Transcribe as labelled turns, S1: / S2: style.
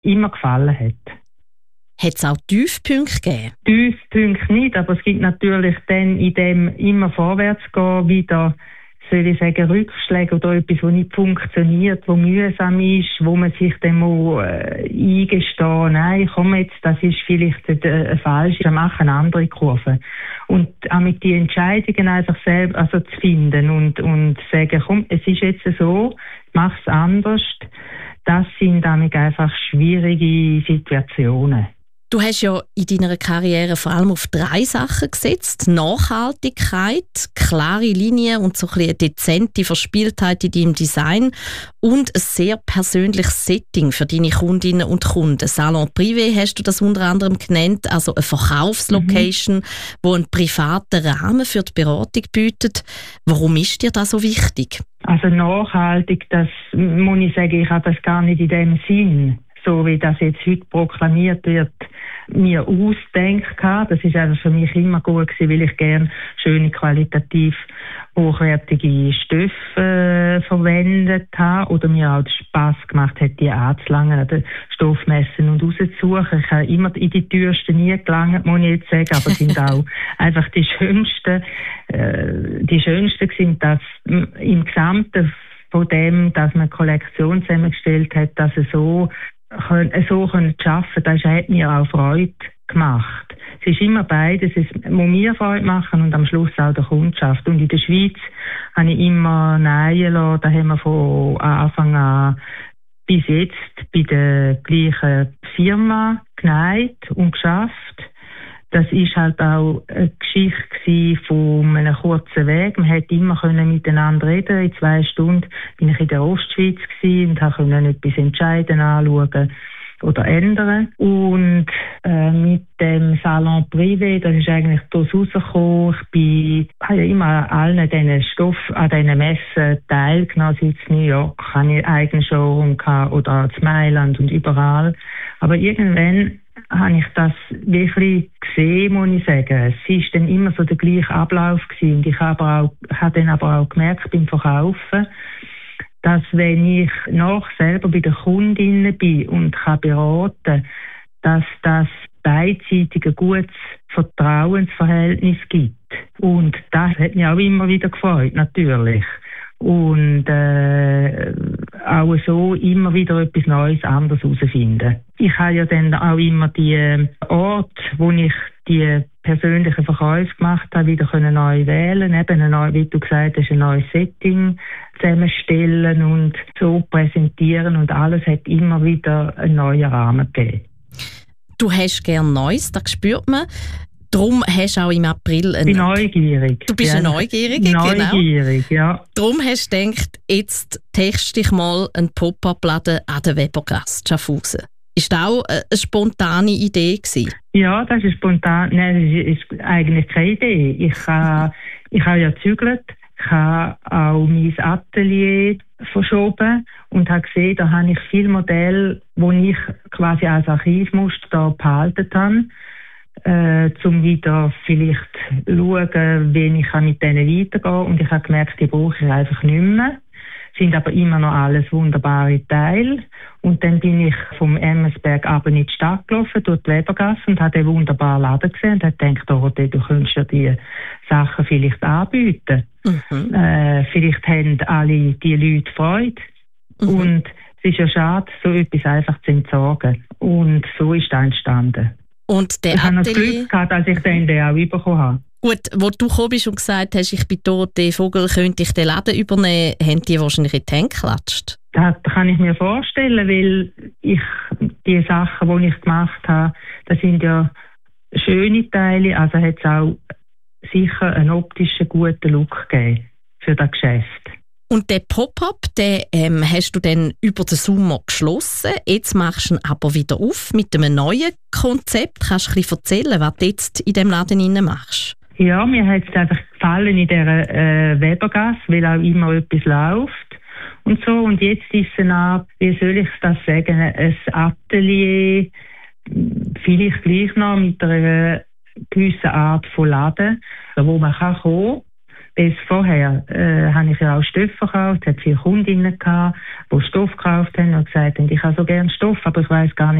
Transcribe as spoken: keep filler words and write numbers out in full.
S1: immer gefallen hat.
S2: Hat es auch Tiefpunkte gegeben?
S1: Tiefpunkte nicht, aber es gibt natürlich dann in dem immer vorwärts gehen wieder, soll ich sagen, Rückschläge oder etwas, das nicht funktioniert, das mühsam ist, wo man sich dann mal äh, eingestehen, nein, komm jetzt, das ist vielleicht eine falsche, dann machen andere Kurven. Und auch mit den Entscheidungen einfach selber also zu finden und, und sagen, komm, es ist jetzt so, mach es anders, das sind damit einfach schwierige Situationen.
S2: Du hast ja in deiner Karriere vor allem auf drei Sachen gesetzt. Nachhaltigkeit, klare Linien und so ein bisschen eine dezente Verspieltheit in deinem Design und ein sehr persönliches Setting für deine Kundinnen und Kunden. Salon Privé hast du das unter anderem genannt, also eine Verkaufslocation, mhm. wo einen privaten Rahmen für die Beratung bietet. Warum ist dir das so wichtig?
S1: Also nachhaltig, das muss ich sagen, ich habe das gar nicht in dem Sinn, so wie das jetzt heute proklamiert wird, mir ausdenkt habe. Das ist einfach für mich immer gut gewesen, weil ich gerne schöne, qualitativ hochwertige Stoffe äh, verwendet habe oder mir auch Spass gemacht hat, die anzulangen, an den Stoffmessen und rauszusuchen. Ich habe immer in die teuersten nie gelangt, muss ich jetzt sagen, aber es sind auch einfach die schönsten, äh, die schönsten sind, dass im Gesamten von dem, dass man eine Kollektion zusammengestellt hat, dass es so so können schaffen, das hat mir auch Freude gemacht. Es ist immer beides, es muss mir Freude machen und am Schluss auch der Kundschaft. Und in der Schweiz habe ich immer nähen lassen, da haben wir von Anfang an bis jetzt bei der gleichen Firma genäht und geschafft. Das ist halt auch eine Geschichte von einem kurzen Weg. Man hätte immer miteinander reden. In zwei Stunden bin ich in der Ostschweiz und konnte etwas entscheiden, anschauen oder ändern. Und äh, mit dem Salon Privé, das ist eigentlich daraus rausgekommen. Ich bin, habe ja immer an allen diesen Stoffen, an diesen Messen teilgenommen. Also in New York hatte ich einen eigenen Showroom oder in Mailand und überall. Aber irgendwann habe ich das wirklich gesehen, muss ich sagen. Es war dann immer so der gleiche Ablauf gewesen. Und ich habe, auch, habe dann aber auch gemerkt beim Verkaufen, dass wenn ich nach selber bei den Kundinnen bin und kann beraten, dass das beidseitig ein gutes Vertrauensverhältnis gibt. Und das hat mich auch immer wieder gefreut, natürlich. Und äh, auch so immer wieder etwas Neues, anderes herausfinden. Ich habe ja dann auch immer die Orte, wo ich die persönlichen Verkäufe gemacht habe, wieder können neu wählen, eben ein neu, wie du gesagt hast, ein neues Setting zusammenstellen und so präsentieren und alles hat immer wieder einen neuen Rahmen gegeben.
S2: Du hast gern Neues, das spürt man. Darum hast du auch im April...
S1: Ich bin neugierig.
S2: Du bist
S1: ja.
S2: eine Neugierige,
S1: Neugierig,
S2: genau.
S1: ja.
S2: Darum hast du gedacht, jetzt testest dich mal einen Pop-up-Laden an der Webergasse Schaffhausen. Ist das auch eine spontane Idee gewesen?
S1: Ja, das ist spontan. Nein, das ist eigentlich keine Idee. Ich habe ich habe ja gezügelt. Ich habe auch mein Atelier verschoben und habe gesehen, da habe ich viele Modelle, die ich quasi als Archivmuster da behalten habe. Äh, um wieder vielleicht schauen, wie ich mit denen weitergehe. Und ich habe gemerkt, die brauche ich einfach nicht mehr. Sind aber immer noch alles wunderbare Teile. Und dann bin ich vom Emmersberg ab in die Stadt gelaufen, durch die Webergasse und habe den wunderbaren Laden gesehen und habe gedacht, oh, du könntest ja diese Sachen vielleicht anbieten. Mhm. Äh, vielleicht haben alle die Leute Freude. Mhm. Und es ist ja schade, so etwas einfach zu entsorgen. Und so ist das entstanden.
S2: Und der
S1: ich habe noch
S2: Atelier...
S1: Glück gehabt, als ich den auch bekommen habe.
S2: Gut, wo du gekommen bist und gesagt hast, ich bin tot, der Vogel, könnte ich den Laden übernehmen, haben die wahrscheinlich in die Hände geklatscht?
S1: Das kann ich mir vorstellen, weil ich die Sachen, die ich gemacht habe, das sind ja schöne Teile, also hat es auch sicher einen optischen guten Look gegeben für das Geschäft.
S2: Und den Pop-up, den ähm, hast du dann über den Sommer geschlossen. Jetzt machst du ihn aber wieder auf mit einem neuen Konzept. Kannst du ein bisschen erzählen, was du jetzt in diesem Laden machst?
S1: Ja, mir hat es einfach gefallen in dieser äh, Webergasse, weil auch immer etwas läuft und so. Und jetzt ist es eine, wie soll ich das sagen, ein Atelier, vielleicht gleich noch mit einer gewissen Art von Laden, wo man kann kommen kann. Das vorher äh, habe ich ja auch Stoff verkauft, es hat viele Kundinnen gehabt, die Stoff gekauft haben und gesagt haben, ich habe so gerne Stoff, aber ich weiss gar nicht,